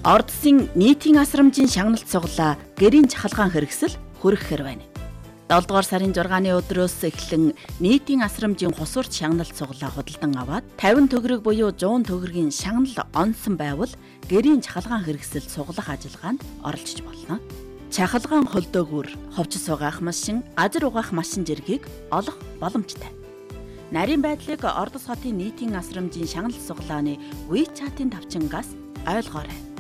Ордсын нийтийн асрамжийн шагналт сугалаа гэрийн чахалгаан хэрэгсэл хүргэхээр байна. 7 дугаар сарын 6-ны өдрөөс эхлэн нийтийн асрамжийн хусурч шагналт сугалаа худалдан аваад 50 төгрөг буюу 100 төгрөгийн шагнал онсон байвал гэрийн чахалгаан хэрэгсэл сугалах ажиллагаанд оролцож болно. Чахалгаан холдөөгөр ховч сугаах машин, газар угаах машин зэргийг олох боломжтой. Нарийн байдлыг Ордос хотын нийтийн асрамжийн шагналт сугалааны WeChat-ийн тавчингаас ойлгоорой.